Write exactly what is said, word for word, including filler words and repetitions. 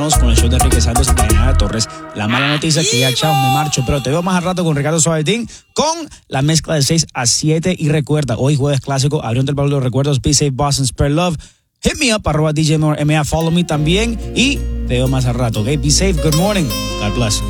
con el show de Enrique Santos y Dayanara Torres. La mala noticia es que ya, chao, me marcho, pero te veo más al rato con Ricardo Suavetín con la mezcla de seis a siete. Y recuerda, hoy jueves clásico, abriendo el baúl de los recuerdos, Be Safe Boston, Spread Love. Hit me up, arroba D J More M A, follow me también. Y te veo más al rato, ¿ok? Be safe, good morning, God bless.